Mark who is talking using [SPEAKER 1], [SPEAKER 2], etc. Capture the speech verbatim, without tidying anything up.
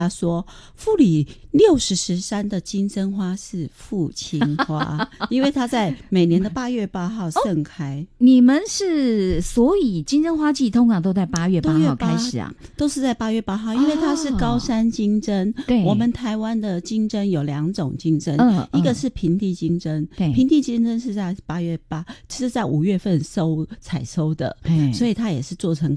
[SPEAKER 1] 他说富里六十石山的金针花是富青花因为它在每年的八月八号盛开、哦、
[SPEAKER 2] 你们是所以金针花季通常都在八月八号开始啊？
[SPEAKER 1] 都是在八月八号，因为它是高山金针、哦、我们台湾的金针有两种金针、嗯、一个是平地金针，平地金针是在八月八是在五月份收采收的，所以它也是做成